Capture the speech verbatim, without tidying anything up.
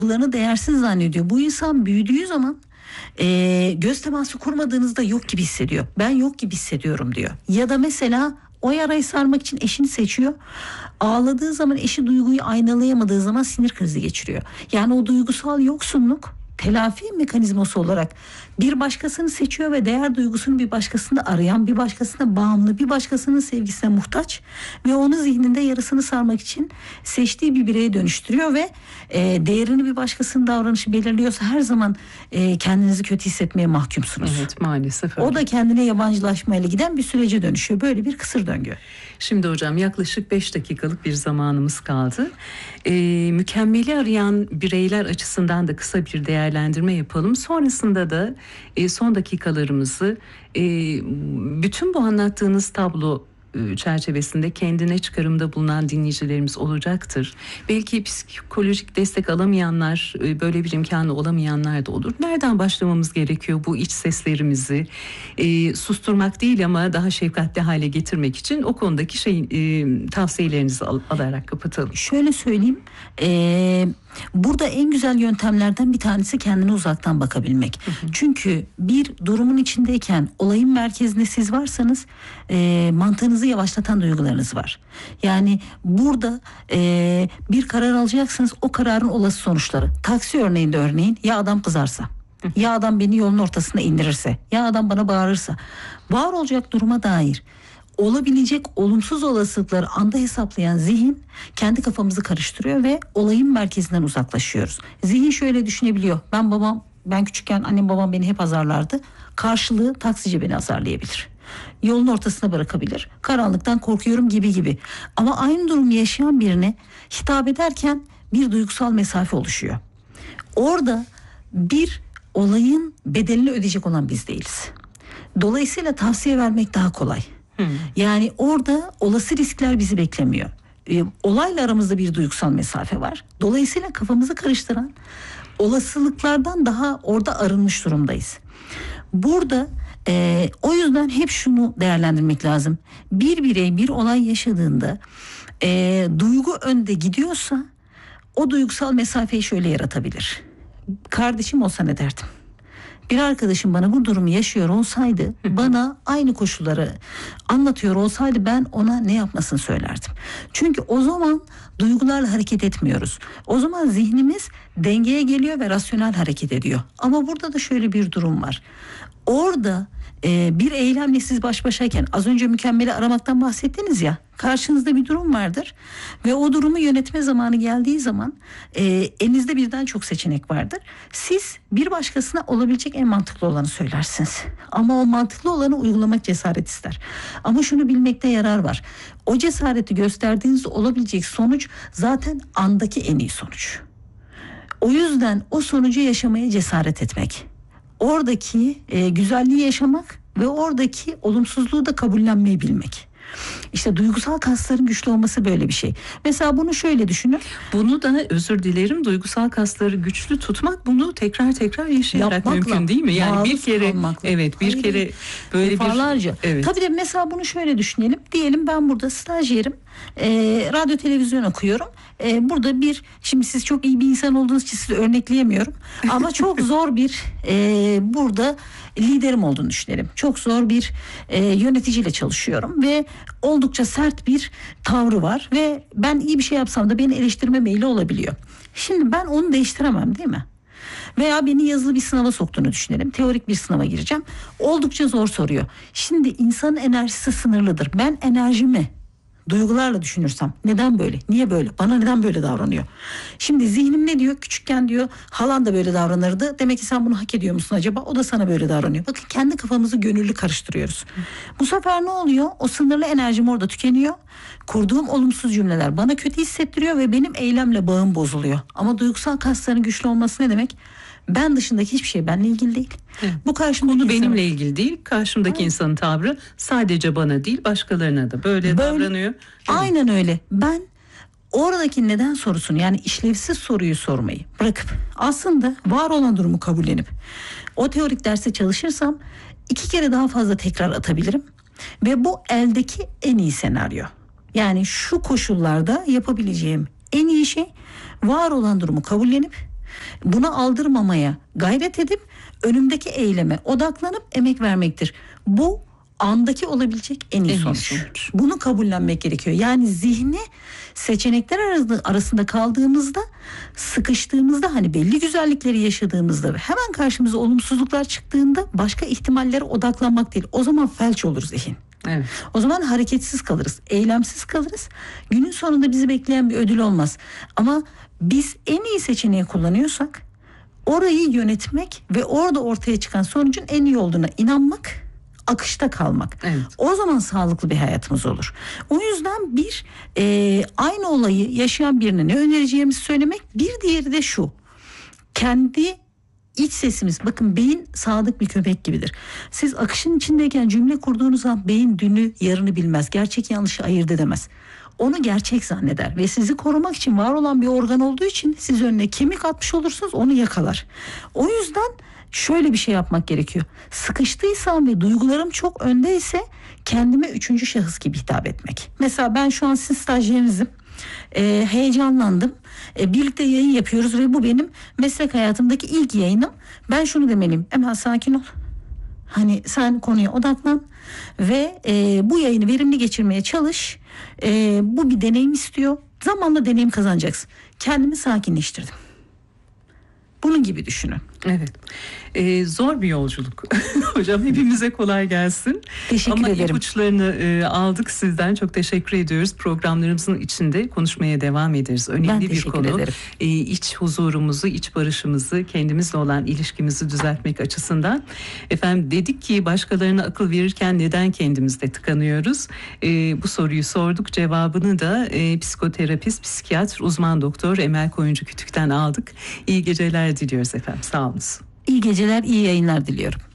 duygularını değersiz zannediyor. Bu insan büyüdüğü zaman e, göz teması kurmadığınızda yok gibi hissediyor. Ben yok gibi hissediyorum diyor. Ya da mesela o yarayı sarmak için eşini seçiyor. Ağladığı zaman eşi duyguyu aynalayamadığı zaman sinir krizi geçiriyor. Yani o duygusal yoksunluk telafi mekanizması olarak bir başkasını seçiyor ve değer duygusunu bir başkasında arayan, bir başkasına bağımlı, bir başkasının sevgisine muhtaç ve onu zihninde yarısını sarmak için seçtiği bir bireye dönüştürüyor ve e, değerini bir başkasının davranışı belirliyorsa her zaman e, kendinizi kötü hissetmeye mahkumsunuz. Evet, maalesef öyle. O da kendine yabancılaşmayla giden bir sürece dönüşüyor. Böyle bir kısır döngü. Şimdi hocam yaklaşık beş dakikalık bir zamanımız kaldı. Ee, mükemmeli arayan bireyler açısından da kısa bir değerlendirme yapalım. Sonrasında da e, son dakikalarımızı e, bütün bu anlattığınız tablo çerçevesinde kendine çıkarımda bulunan dinleyicilerimiz olacaktır. Belki psikolojik destek alamayanlar, böyle bir imkanı olamayanlar da olur. Nereden başlamamız gerekiyor bu iç seslerimizi e, susturmak değil ama daha şefkatli hale getirmek için o konudaki şey e, tavsiyelerinizi al, alarak kapatalım. Şöyle söyleyeyim. Eee Burada en güzel yöntemlerden bir tanesi kendine uzaktan bakabilmek. Hı hı. Çünkü bir durumun içindeyken olayın merkezinde siz varsanız e, mantığınızı yavaşlatan duygularınız var. Yani burada e, bir karar alacaksınız, o kararın olası sonuçları. Taksi örneğinde örneğin ya adam kızarsa, hı hı. ya adam beni yolun ortasına indirirse, ya adam bana bağırırsa, var olacak duruma dair olabilecek olumsuz olasılıkları anda hesaplayan zihin kendi kafamızı karıştırıyor ve olayın merkezinden uzaklaşıyoruz. Zihin şöyle düşünebiliyor. Ben babam, ben küçükken annem babam beni hep azarlardı. Karşılığı taksici beni azarlayabilir. Yolun ortasına bırakabilir. Karanlıktan korkuyorum gibi gibi. Ama aynı durumu yaşayan birine hitap ederken bir duygusal mesafe oluşuyor. Orada bir olayın bedelini ödeyecek olan biz değiliz. Dolayısıyla tavsiye vermek daha kolay. Yani orada olası riskler bizi beklemiyor. E, olayla aramızda bir duygusal mesafe var. Dolayısıyla kafamızı karıştıran olasılıklardan daha orada arınmış durumdayız. Burada e, o yüzden hep şunu değerlendirmek lazım. Bir birey bir olay yaşadığında e, duygu önde gidiyorsa o duygusal mesafeyi şöyle yaratabilir. Kardeşim olsa ne derdim? Bir arkadaşım bana bu durumu yaşıyor olsaydı, bana aynı koşulları anlatıyor olsaydı ben ona ne yapmasını söylerdim. Çünkü o zaman duygularla hareket etmiyoruz. O zaman zihnimiz dengeye geliyor ve rasyonel hareket ediyor. Ama burada da şöyle bir durum var. Orada e, bir eylemle siz baş başayken, az önce mükemmeli aramaktan bahsettiniz ya, karşınızda bir durum vardır ve o durumu yönetme zamanı geldiği zaman e, elinizde birden çok seçenek vardır. Siz bir başkasına olabilecek en mantıklı olanı söylersiniz. Ama o mantıklı olanı uygulamak cesaret ister. Ama şunu bilmekte yarar var. O cesareti gösterdiğinizde olabilecek sonuç zaten andaki en iyi sonuç. O yüzden o sonucu yaşamaya cesaret etmek. Oradaki e, güzelliği yaşamak ve oradaki olumsuzluğu da kabullenmeyi bilmek. İşte duygusal kasların güçlü olması böyle bir şey. Mesela bunu şöyle düşünün. Bunu da özür dilerim, duygusal kasları güçlü tutmak, bunu tekrar tekrar yaşayarak yapmakla, mümkün değil mi? Yani bir kere kalmakla. evet bir Hayır, kere böyle defalarca. bir evet. Tabii de mesela bunu şöyle düşünelim. Diyelim ben burada stajyerim. E, radyo televizyon okuyorum. E, burada bir, şimdi siz çok iyi bir insan olduğunuz için sizi örnekleyemiyorum. Ama çok zor bir e, burada liderim olduğunu düşünelim. Çok zor bir e, yöneticiyle çalışıyorum ve oldukça sert bir tavrı var ve ben iyi bir şey yapsam da beni eleştirme meyli olabiliyor. Şimdi ben onu değiştiremem, değil mi? Veya beni yazılı bir sınava soktuğunu düşünelim. Teorik bir sınava gireceğim. Oldukça zor soruyor. Şimdi insanın enerjisi sınırlıdır. Ben enerjimi duygularla düşünürsem neden böyle? Niye böyle? Bana neden böyle davranıyor? Şimdi zihnim ne diyor? Küçükken diyor halan da böyle davranırdı. Demek ki sen bunu hak ediyor musun acaba? O da sana böyle davranıyor. Bakın kendi kafamızı gönüllü karıştırıyoruz. Bu sefer ne oluyor? O sınırlı enerjim orada tükeniyor. Kurduğum olumsuz cümleler bana kötü hissettiriyor ve benim eylemle bağım bozuluyor. Ama duygusal kasların güçlü olması ne demek? Ben dışındaki hiçbir şey benimle ilgili değil. Evet. Bu karşımdaki Konu insan... benimle ilgili değil. Karşımdaki Aynen. insanın tavrı sadece bana değil, başkalarına da böyle, böyle davranıyor. Evet. Aynen öyle. Ben oradaki neden sorusunu, yani işlevsiz soruyu sormayı bırakıp aslında var olan durumu kabullenip o teorik derste çalışırsam iki kere daha fazla tekrar atabilirim ve bu eldeki en iyi senaryo. Yani şu koşullarda yapabileceğim en iyi şey var olan durumu kabullenip buna aldırmamaya gayret edip önümdeki eyleme odaklanıp emek vermektir. Bu andaki olabilecek en iyi En iyi sonuç. sonuç. Bunu kabullenmek gerekiyor. Yani zihni seçenekler arasında, arasında kaldığımızda, sıkıştığımızda, hani belli güzellikleri yaşadığımızda ve hemen karşımıza olumsuzluklar çıktığında başka ihtimallere odaklanmak değil. O zaman felç olur zihin. Evet. O zaman hareketsiz kalırız, eylemsiz kalırız. Günün sonunda bizi bekleyen bir ödül olmaz. Ama biz en iyi seçeneği kullanıyorsak orayı yönetmek ve orada ortaya çıkan sonucun en iyi olduğuna inanmak, akışta kalmak. Evet. O zaman sağlıklı bir hayatımız olur. O yüzden bir e, aynı olayı yaşayan birine ne önereceğimizi söylemek, bir diğeri de şu: kendi İç sesimiz, bakın beyin sadık bir köpek gibidir. Siz akışın içindeyken cümle kurduğunuz an beyin dünü yarını bilmez. Gerçek yanlışı ayırt edemez. Onu gerçek zanneder ve sizi korumak için var olan bir organ olduğu için siz önüne kemik atmış olursunuz, onu yakalar. O yüzden şöyle bir şey yapmak gerekiyor. Sıkıştıysam ve duygularım çok öndeyse kendime üçüncü şahıs gibi hitap etmek. Mesela ben şu an sizin stajyerinizim. Ee, heyecanlandım. Ee, birlikte yayın yapıyoruz ve bu benim meslek hayatımdaki ilk yayınım. Ben şunu demeliyim: Emel, sakin ol. Hani sen konuya odaklan ve e, bu yayını verimli geçirmeye çalış. E, bu bir deneyim istiyor. Zamanla deneyim kazanacaksın. Kendimi sakinleştirdim. Bunun gibi düşünün. Evet. Ee, zor bir yolculuk. Hocam hepimize kolay gelsin. Teşekkür Ama ederim. ipuçlarını e, aldık sizden. Çok teşekkür ediyoruz. Programlarımızın içinde konuşmaya devam ederiz. Önemli Ben bir teşekkür konu. ederim. E, iç huzurumuzu, iç barışımızı, kendimizle olan ilişkimizi düzeltmek açısından. Efendim, dedik ki başkalarına akıl verirken neden kendimizde tıkanıyoruz? E, bu soruyu sorduk. Cevabını da e, psikoterapist, psikiyatr, uzman doktor Emel Koyuncu Kütük'ten aldık. İyi geceler diliyoruz efendim. Sağ olun. İyi geceler, iyi yayınlar diliyorum.